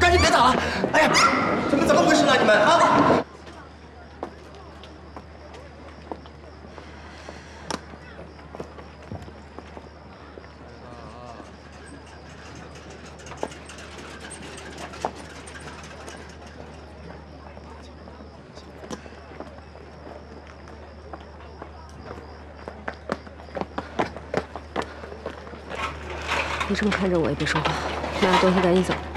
赶紧别打了！哎呀，你们怎么回事呢？你们啊！ 你这么看着我也别说话，拿着东西赶紧走。